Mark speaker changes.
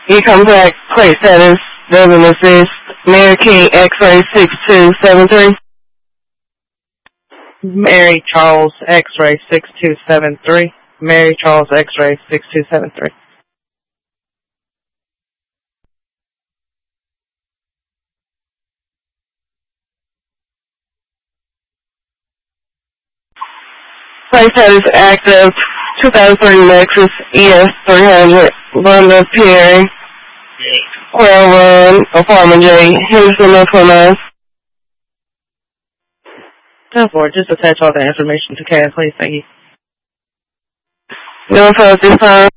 Speaker 1: E-Compact plate status doesn't assist. Mary King X-ray 6273.
Speaker 2: Mary Charles X-ray 6273. Mary Charles X-ray 6273.
Speaker 1: Plate status active. 2003 Lexus ES300. London Pier. 12 Apartment J. Houston, North Carolina.
Speaker 2: 10-4, just attach all the information to CAD, please. Thank you.
Speaker 1: No further this time.